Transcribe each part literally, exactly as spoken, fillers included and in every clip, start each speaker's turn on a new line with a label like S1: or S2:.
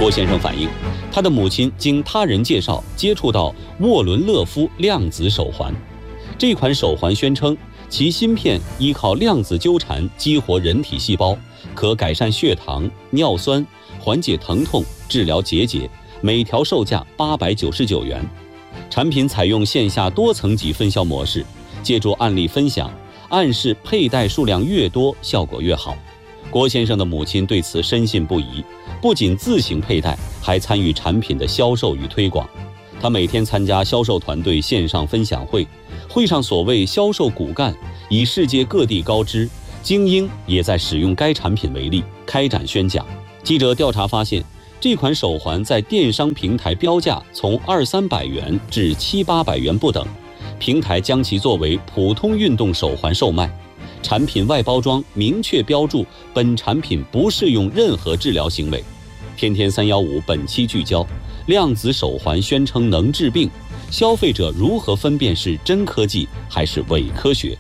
S1: 郭先生反映，他的母亲经他人介绍接触到沃伦勒夫量子手环，这款手环宣称其芯片依靠量子纠缠激活人体细胞，可改善血糖、尿酸，缓解疼痛，治疗结节，每条售价八百九十九元。产品采用线下多层级分销模式，借助案例分享，暗示佩戴数量越多，效果越好。郭先生的母亲对此深信不疑，不仅自行佩戴，还参与产品的销售与推广。他每天参加销售团队线上分享会，会上所谓销售骨干以世界各地高知精英也在使用该产品为例，开展宣讲。记者调查发现，这款手环在电商平台标价从二三百元至七八百元不等，平台将其作为普通运动手环售卖。产品外包装明确标注，本产品不适用任何治疗行为。天天三一五本期聚焦：量子手环宣称能治病，消费者如何分辨是真科技还是伪科学？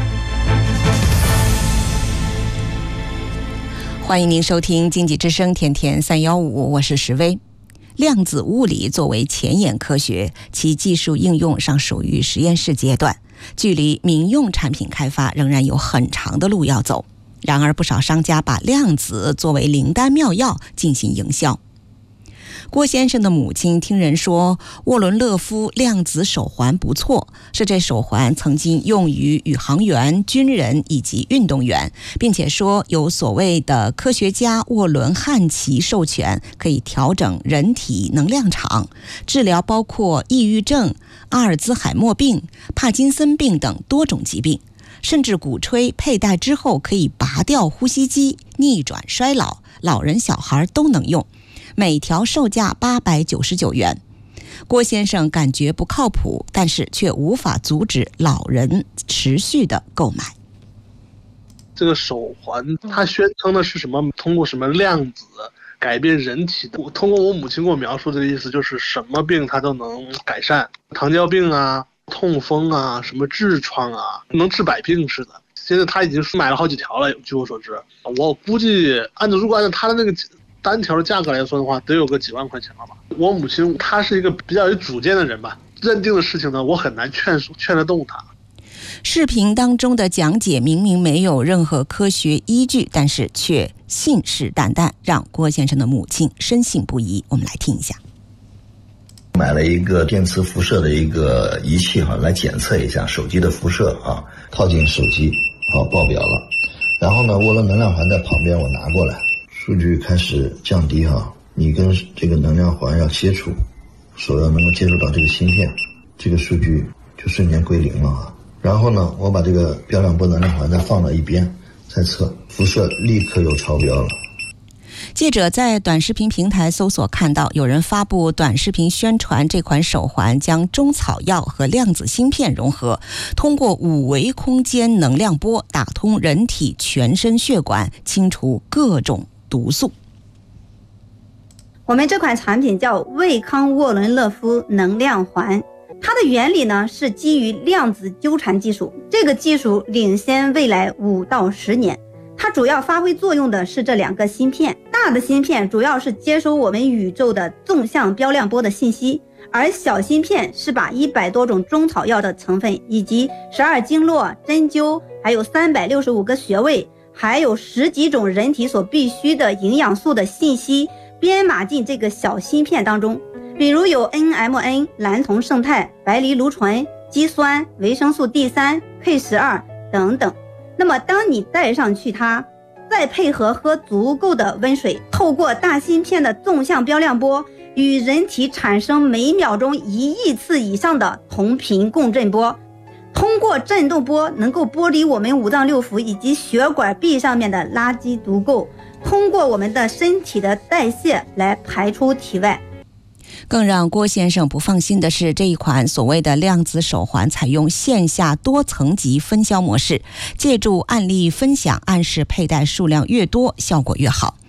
S2: 欢迎您收听经济之声天天三一五，我是石薇。量子物理作为前沿科学，其技术应用尚属于实验室阶段，距离民用产品开发仍然有很长的路要走。然而，不少商家把量子作为灵丹妙药进行营销。郭先生的母亲听人说，沃伦勒夫量子手环不错，是这手环曾经用于宇航员、军人以及运动员，并且说有所谓的科学家沃伦汉奇授权，可以调整人体能量场，治疗包括抑郁症、阿尔兹海默病、帕金森病等多种疾病，甚至鼓吹佩戴之后可以拔掉呼吸机，逆转衰老，老人小孩都能用。每条售价八百九十九元。郭先生感觉不靠谱，但是却无法阻止老人持续的购买。
S3: 这个手环它宣称的是什么？通过什么量子改变人体的？通过我母亲给我描述这个意思，就是什么病它都能改善，糖尿病啊、痛风啊、什么痔疮啊，能治百病似的。现在他已经买了好几条了，据我所知，我估计按照如果按照他的那个单条的价格来说的话，得有个几万块钱了吧。我母亲她是一个比较有主见的人吧，认定的事情呢，我很难劝劝得动她。
S2: 视频当中的讲解明明没有任何科学依据，但是却信誓旦旦，让郭先生的母亲深信不疑。我们来听一下。
S4: 买了一个电磁辐射的一个仪器哈，来检测一下手机的辐射啊，套进手机好报表了。然后呢，涡轮能量环在旁边，我拿过来。数据开始降低哈，你跟这个能量环要接触，手要能够接触到这个芯片，这个数据就瞬间归零了啊。然后呢，我把这个标量波能量环再放到一边，再测，辐射立刻又超标了。
S2: 记者在短视频平台搜索看到，有人发布短视频宣传这款手环将中草药和量子芯片融合，通过五维空间能量波打通人体全身血管，清除各种毒素。
S5: 我们这款产品叫卫康沃伦勒夫能量环，它的原理呢是基于量子纠缠技术，这个技术领先未来五到十年。它主要发挥作用的是这两个芯片，大的芯片主要是接收我们宇宙的纵向标量波的信息，而小芯片是把一百多种中草药的成分以及十二经络、针灸，还有三百六十五个穴位，还有十几种人体所必需的营养素的信息编码进这个小芯片当中，比如有 N M N、 蓝铜胜肽、白藜芦醇、肌酸、维生素 D 三、K 十二 等等。那么当你戴上去它，再配合喝足够的温水，透过大芯片的纵向标量波与人体产生每秒钟一亿次以上的同频共振波，通过振动波能够剥离我们五脏六腑以及血管壁上面的垃圾毒垢，通过我们的身体的代谢来排出体外。
S2: 更让郭先生不放心的是，这一款所谓的量子手环采用线下多层级分销模式，借助案例分享暗示佩戴数量越多效果越好。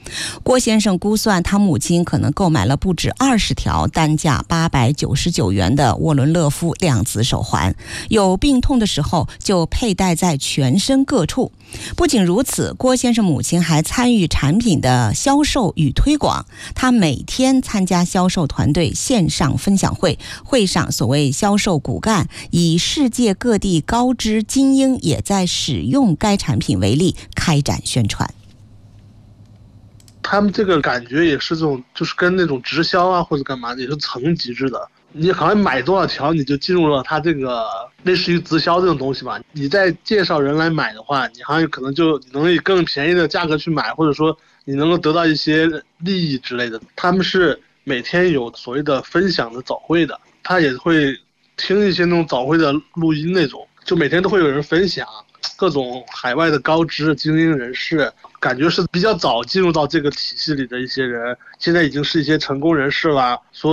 S2: 郭先生估算，他母亲可能购买了不止二十条单价八百九十九元的沃伦勒夫量子手环，有病痛的时候就佩戴在全身各处。不仅如此，郭先生母亲还参与产品的销售与推广。他每天参加销售团队线上分享会，会上所谓销售骨干，以世界各地高知精英也在使用该产品为例，开展宣传。
S3: 他们这个感觉也是这种，就是跟那种直销啊或者干嘛的，也是层级制的。你好像买多少条你就进入了他这个类似于直销这种东西吧。你再介绍人来买的话，你好像可能就能以更便宜的价格去买，或者说你能够得到一些利益之类的。他们是每天有所谓的分享的早会的，他也会听一些那种早会的录音那种，就每天都会有人分享各种海外的高知精英人士，感觉是比较早进入到这个体系里的一些人，现在已经是一些成功人士了，说